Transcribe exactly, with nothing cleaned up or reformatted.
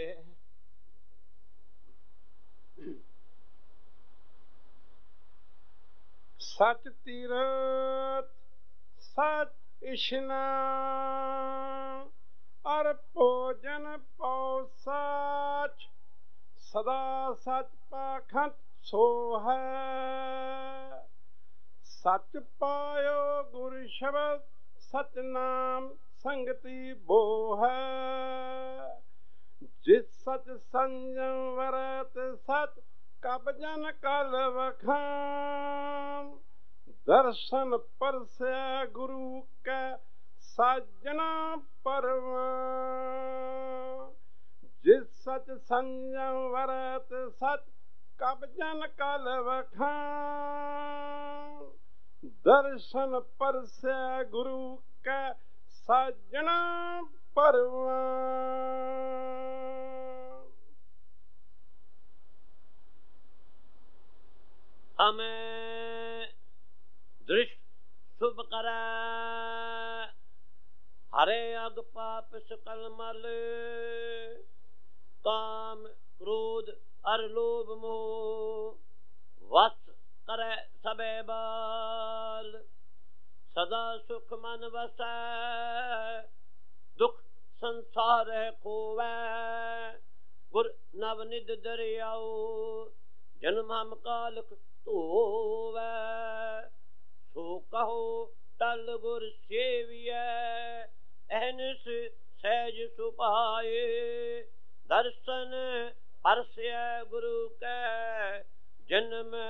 सच तीरथ सच इशनान और भोजन पौ सच सदा सच पाखंड सो है। सच पायो गुरु शब्द सच नाम संगति बो है। जिस सच संयम वरत सच कब जन कल वखान। दर्शन परस्या गुरु का साजना परवान। जिस सच संयम वरत सच कब जन कल वखान। दर्शन परस्या गुरु का साजना परवान। हमें दृष्ट शुभ करै हरे अग पाप सकल मल। काम क्रोध अर लोभ मोह वश करै सबे बाल। सदा सुख मन वसै दुख संसार खोवै। गुर नवनिध दरियाओ जन्म हम कालक धोवै। सो कहो टल गुर सेवियै अहनिस सहज सुपाए। दर्शन परस्या गुरु कै जन्म